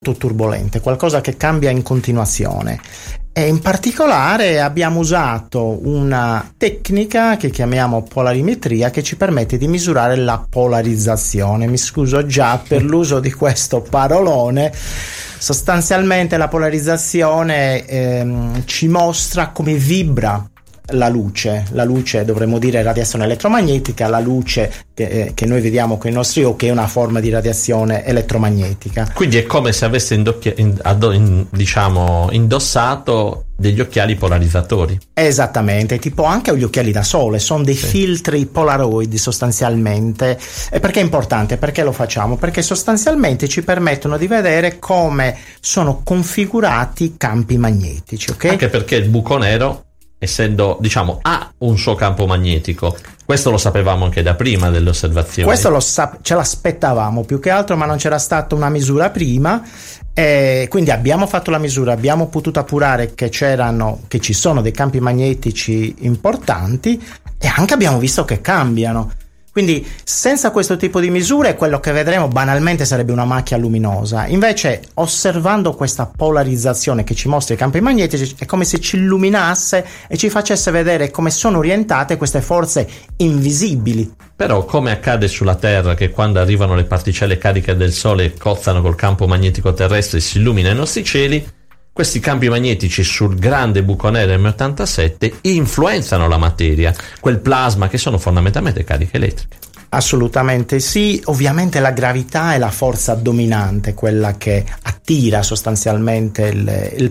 turbolente, qualcosa che cambia in continuazione. E in particolare abbiamo usato una tecnica che chiamiamo polarimetria, che ci permette di misurare la polarizzazione. Mi scuso già per l'uso di questo parolone. Sostanzialmente la polarizzazione ci mostra come vibra la luce, dovremmo dire radiazione elettromagnetica, la luce che noi vediamo con i nostri occhi è una forma di radiazione elettromagnetica. Quindi è come se avesse indossato degli occhiali polarizzatori. Esattamente, tipo anche gli occhiali da sole, sono dei filtri polaroid sostanzialmente. E perché è importante? Perché lo facciamo? Perché sostanzialmente ci permettono di vedere come sono configurati i campi magnetici, ok? Anche perché il buco nero, essendo, ha un suo campo magnetico. Questo lo sapevamo anche da prima delle osservazioni. Questo ce l'aspettavamo più che altro, ma non c'era stata una misura prima. Quindi abbiamo fatto la misura, abbiamo potuto appurare che ci sono dei campi magnetici importanti e anche abbiamo visto che cambiano. Quindi senza questo tipo di misure quello che vedremo banalmente sarebbe una macchia luminosa. Invece osservando questa polarizzazione che ci mostra i campi magnetici è come se ci illuminasse e ci facesse vedere come sono orientate queste forze invisibili. Però come accade sulla Terra, che quando arrivano le particelle cariche del Sole e cozzano col campo magnetico terrestre e si illuminano i nostri cieli, questi campi magnetici sul grande buco nero M87 influenzano la materia, quel plasma, che sono fondamentalmente cariche elettriche. Assolutamente sì, ovviamente la gravità è la forza dominante, quella che attira sostanzialmente il